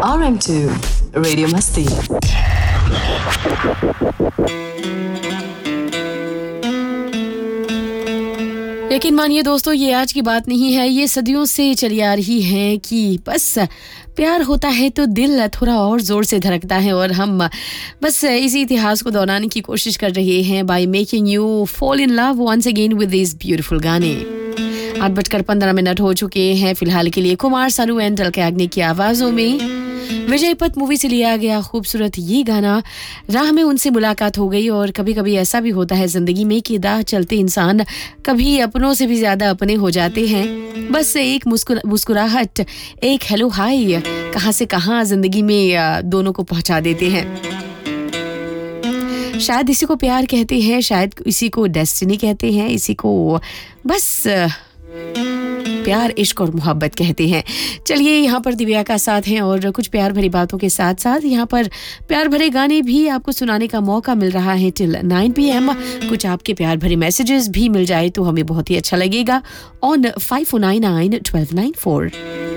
RM2 Radio Masti. लेकिन मानिए दोस्तों, ये आज की बात नहीं है, ये सदियों से चली आ रही है कि बस प्यार होता है तो दिल थोड़ा और जोर से धड़कता है और हम बस इसी इतिहास को दोहराने की कोशिश कर रहे हैं by making you fall in love once again with this beautiful गाने। 8:15 हो चुके हैं। फिलहाल के लिए कुमार सानू एंड डलके अग्नि की आवाजों में विजय पथ मूवी से लिया गया खूबसूरत ये गाना। राह में उनसे मुलाकात हो गई और कभी कभी ऐसा भी होता है जिंदगी में कि राह चलते इंसान कभी अपनों से भी ज्यादा अपने हो जाते हैं। बस एक मुस्कुराहट, एक हेलो हाय कहाँ से कहाँ जिंदगी में दोनों को पहुंचा देते हैं। शायद इसी को प्यार कहते हैं, शायद इसी को डेस्टिनी कहते हैं, इसी को बस प्यार, इश्क और मोहब्बत कहते हैं। चलिए, यहाँ पर दिव्या का साथ है और कुछ प्यार भरी बातों के साथ साथ यहाँ पर प्यार भरे गाने भी आपको सुनाने का मौका मिल रहा है टिल 9 PM। कुछ आपके प्यार भरे मैसेजेस भी मिल जाए तो हमें बहुत ही अच्छा लगेगा ऑन 5499 1294।